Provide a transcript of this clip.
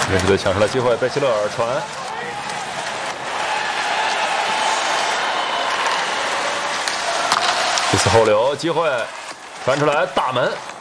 热刺队抢出来机会，贝希勒尔传，这次后流机会，传出来大门。